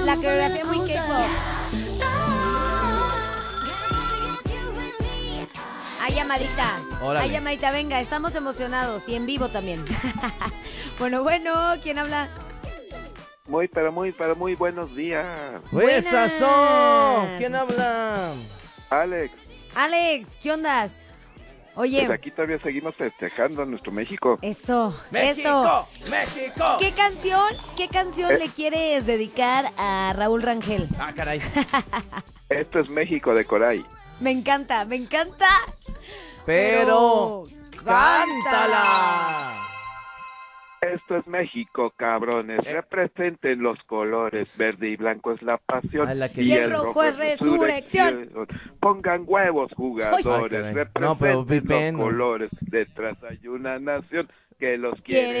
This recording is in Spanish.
La coreografía muy K-pop. Hay llamadita. Órale. Hay llamadita, venga, estamos emocionados y en vivo también. Bueno, ¿quién habla? Pero muy buenos días. ¡Pues Buenas. son! ¿Quién habla? Alex, Alex, ¿qué ondas? Oye, desde aquí todavía seguimos festejando a nuestro México. eso. ¡México! ¡México! ¿Qué canción le quieres dedicar a Raúl Rangel? Ah, caray. Esto es México de Coray. Me encanta. Pero ¡cántala! Esto es México, cabrones. Representen los colores. Verde y blanco es la pasión. Ay, la que Y el rojo es resurrección. Pongan huevos, jugadores. Ay, caray. Representen No, pero los Pipen, no. colores. Detrás hay una nación que los quiere.